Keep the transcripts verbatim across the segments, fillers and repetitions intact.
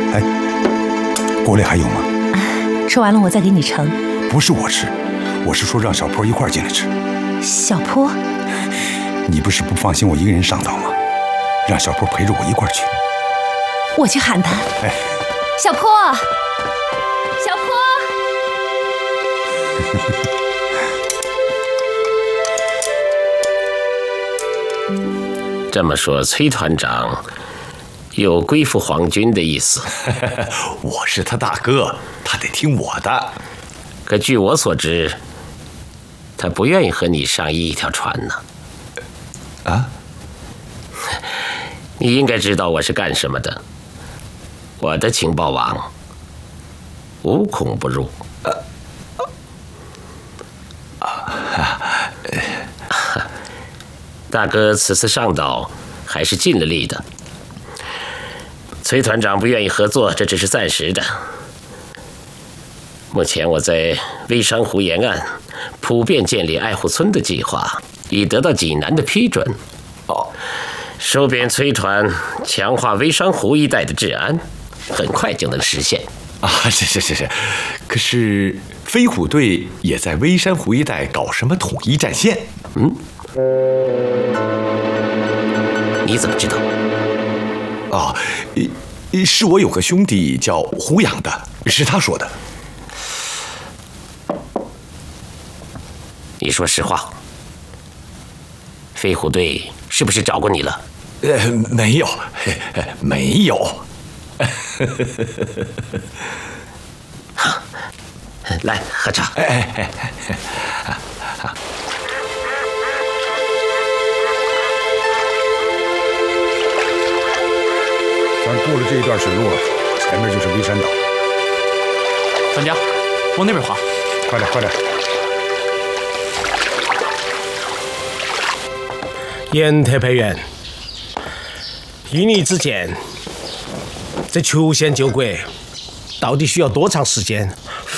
哎，锅里还有吗？ 吃完了我再给你盛。 不是我吃，我是说让小坡一块进来吃。 小坡， 你不是不放心我一个人上岛吗？让小坡陪着我一块去。 我去喊他。 哎， 小坡，小坡。 这么说，崔团长有归附皇军的意思？ 我是他大哥，他得听我的。 可据我所知，他不愿意和你上一条船呢。 啊？ 你应该知道我是干什么的。我的情报网无孔不入。呃啊大哥此次上岛还是尽了力的。崔团长不愿意合作，这只是暂时的。目前我在微山湖沿岸普遍建立爱护村的计划已得到济南的批准。 哦， 收编崔团，强化微山湖一带的治安，很快就能实现。 啊，是是是是。可是飞虎队也在微山湖一带搞什么统一战线？ 嗯。你怎么知道？ 啊，是我有个兄弟叫胡养的，是他说的。 你说实话，飞虎队是不是找过你了？ 呃，没有，没有。 来喝茶。 哎哎哎哎！ 咱过了这一段水路了，前面就是微山岛。 专家，往那边滑。 快点，快点！ 严特派员，依你之见，这曲线救国到底需要多长时间？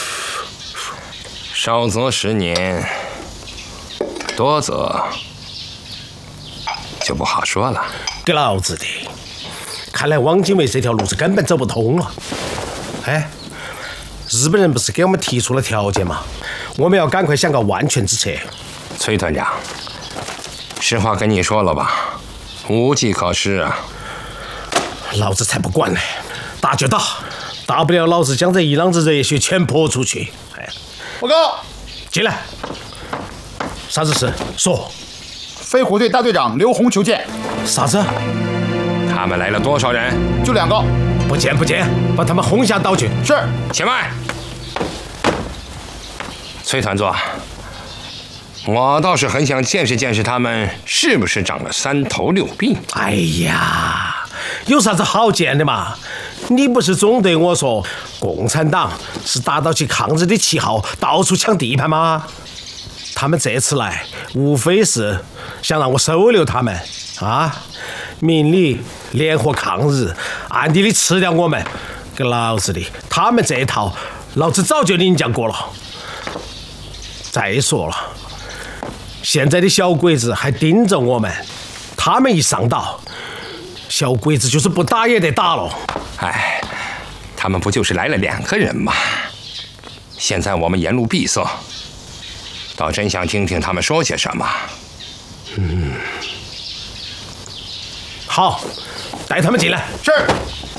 少则十年，多则就不好说了。 给老子的！看来汪精卫这条路是根本走不通了。哎，日本人不是给我们提出了条件吗？我们要赶快想个万全之策。 崔团长，实话跟你说了吧，无计可施啊！ 老子才不管呢，打就打，大不了老子将这一浪子热血全泼出去。哎， 报告， 进来。啥子事？说。 飞虎队大队长刘洪求见。 啥子？ 他们来了多少人？ 就两个。 不见不见，把他们轰下岛去。 是。 且慢。崔团座，我倒是很想见识见识他们是不是长了三头六臂。 哎呀，有啥子好见的嘛？你不是总对我说，共产党是打倒起抗日的旗号，到处抢地盘吗？他们这次来，无非是想让我收留他们啊，明里联合抗日，暗地里吃掉我们。给老子的，他们这一套，老子早就领教过了。再说了，现在的小鬼子还盯着我们，他们一上岛，小鬼子就是不打也得打了。 哎，他们不就是来了两个人吗？现在我们沿路闭塞，倒真想听听他们说些什么。 嗯，好，带他们进来。 是。